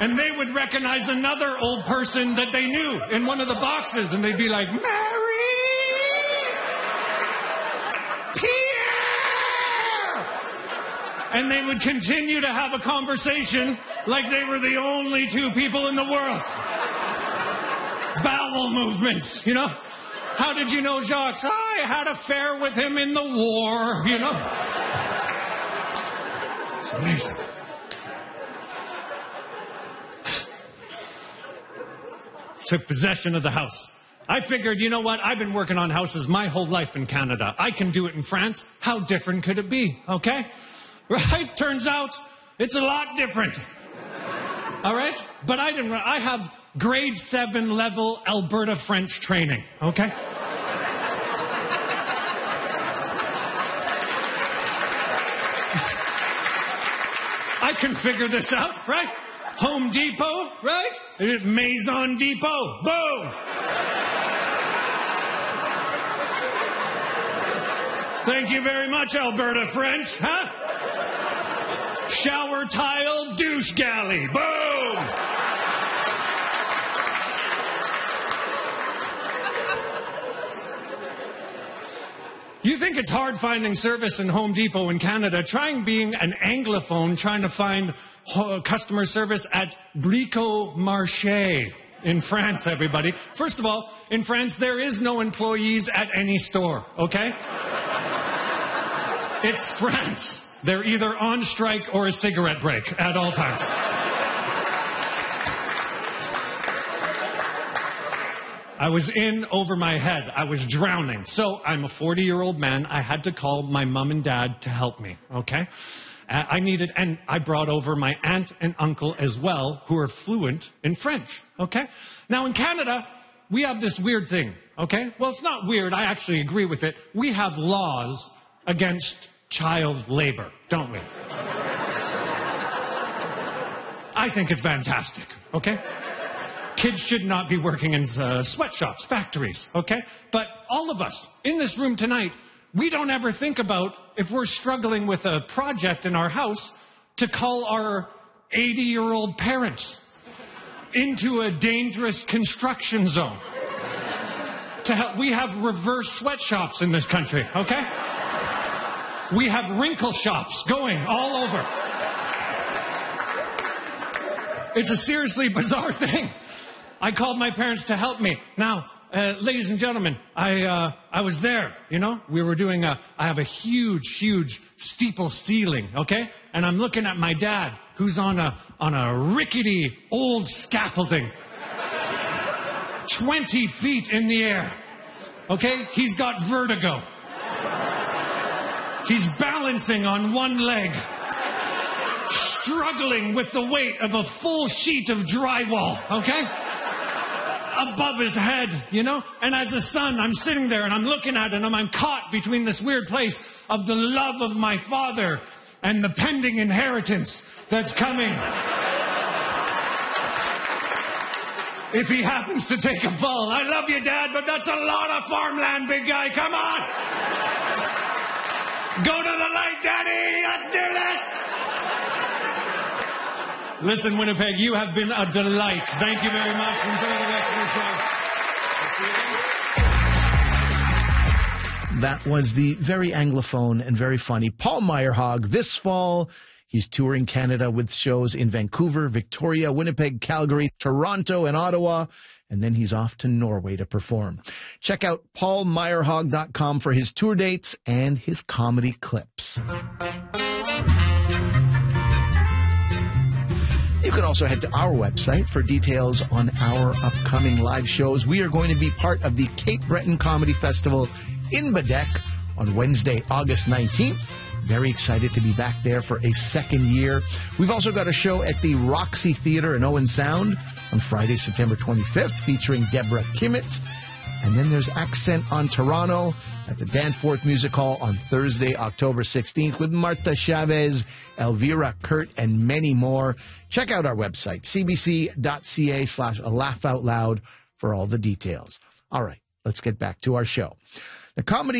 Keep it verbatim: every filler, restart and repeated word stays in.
and they would recognize another old person that they knew in one of the boxes, and they'd be like, Mary! Pierre! And they would continue to have a conversation like they were the only two people in the world. Bowel movements, you know? How did you know Jacques? I had an affair with him in the war, you know? It's amazing. Took possession of the house. I figured, you know what? I've been working on houses my whole life in Canada. I can do it in France. How different could it be? Okay? Right? Turns out it's a lot different. All right? But I didn't. I have grade seven level Alberta French training. Okay? I can figure this out, right? Home Depot, right? Maison Depot. Boom! Thank you very much, Alberta French, huh? Shower tile douche galley. Boom! You think it's hard finding service in Home Depot in Canada? Trying being an Anglophone, trying to find customer service at Brico Marché in France, everybody. First of all, in France, there is no employees at any store, okay? It's France. They're either on strike or a cigarette break at all times. I was in over my head. I was drowning. So I'm a forty-year-old man. I had to call my mom and dad to help me, okay? I needed, and I brought over my aunt and uncle as well, who are fluent in French, okay? Now in Canada, we have this weird thing, okay? Well, it's not weird. I actually agree with it. We have laws against child labor, don't we? I think it's fantastic, okay? Kids should not be working in uh, sweatshops, factories, okay? But all of us in this room tonight, we don't ever think about, if we're struggling with a project in our house, to call our eighty-year-old parents into a dangerous construction zone. To help, we have reverse sweatshops in this country, okay? We have wrinkle shops going all over. It's a seriously bizarre thing. I called my parents to help me. Now, uh, ladies and gentlemen, I uh, I was there, you know? We were doing a, I have a huge, huge steeple ceiling, okay? And I'm looking at my dad, who's on a, on a rickety old scaffolding. twenty feet in the air, okay? He's got vertigo. He's balancing on one leg, struggling with the weight of a full sheet of drywall, okay? Above his head, you know? And as a son, I'm sitting there and I'm looking at it and I'm, I'm caught between this weird place of the love of my father and the pending inheritance that's coming. If he happens to take a fall. I love you, Dad, but that's a lot of farmland, big guy. Come on! Go to the light, Daddy! Let's do this! Listen, Winnipeg, you have been a delight. Thank you very much. Enjoy the rest of the show. That was the very Anglophone and very funny Paul Meyerhog. This fall, he's touring Canada with shows in Vancouver, Victoria, Winnipeg, Calgary, Toronto, and Ottawa. And then he's off to Norway to perform. Check out paul meyerhog dot com for his tour dates and his comedy clips. You can also head to our website for details on our upcoming live shows. We are going to be part of the Cape Breton Comedy Festival in Badek on Wednesday, August nineteenth. Very excited to be back there for a second year. We've also got a show at the Roxy Theatre in Owen Sound on Friday, September twenty-fifth, featuring Deborah Kimmett. And then there's Accent on Toronto at the Danforth Music Hall on Thursday, October sixteenth, with Marta Chavez, Elvira Kurt, and many more. Check out our website, cbc.ca slash a laugh out loud for all the details. All right, let's get back to our show. The comedy